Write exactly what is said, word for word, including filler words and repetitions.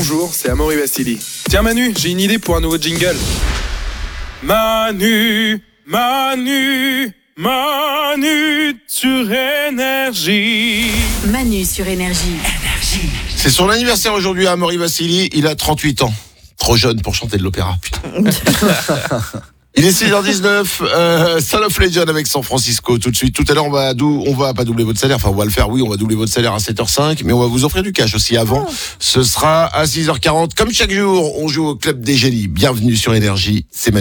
Bonjour, c'est Amaury Vassili. Tiens Manu, j'ai une idée pour un nouveau jingle. Manu, Manu, Manu sur Énergie. Manu sur Énergie. C'est son anniversaire aujourd'hui à Amaury Vassili, il a trente-huit ans. Trop jeune pour chanter de l'opéra, putain. Il est six heures dix-neuf, euh, Son of Legend avec San Francisco tout de suite. Tout à l'heure, on va, dou- on va pas doubler votre salaire, enfin on va le faire, oui, on va doubler votre salaire à sept heures cinq, mais on va vous offrir du cash aussi avant. Ce sera à six heures quarante. Comme chaque jour, on joue au Club des Génies. Bienvenue sur Énergie, c'est Manu.